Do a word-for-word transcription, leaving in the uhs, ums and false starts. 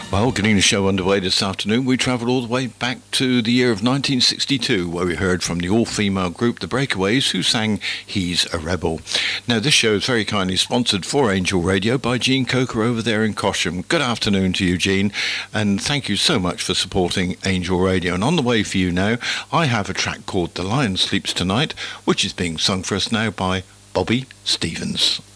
Well, getting the show underway this afternoon, we travelled all the way back to the year of nineteen sixty-two, where we heard from the all-female group The Breakaways, who sang He's a Rebel. Now, this show is very kindly sponsored for Angel Radio by Gene Coker over there in Cosham. Good afternoon to you, Gene, and thank you so much for supporting Angel Radio. And on the way for you now, I have a track called The Lion Sleeps Tonight, which is being sung for us now by Bobby Stevens.